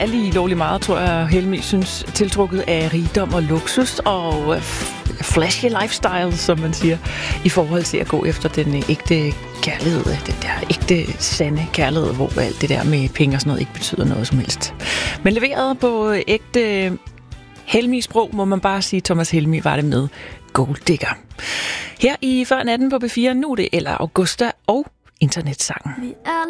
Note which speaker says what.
Speaker 1: er lige lovlig meget, tror jeg, Helmi synes, tiltrukket af rigdom og luksus og flashy lifestyle, som man siger, i forhold til at gå efter den ægte kærlighed, den der ægte, sande kærlighed, hvor alt det der med penge og sådan noget ikke betyder noget som helst. Men leveret på ægte Helmi-sprog, må man bare sige, Thomas Helmi var det med Gold Digger. Her i Før Natten på B4, nu er det Ella Augusta og internetsangen.
Speaker 2: Vi er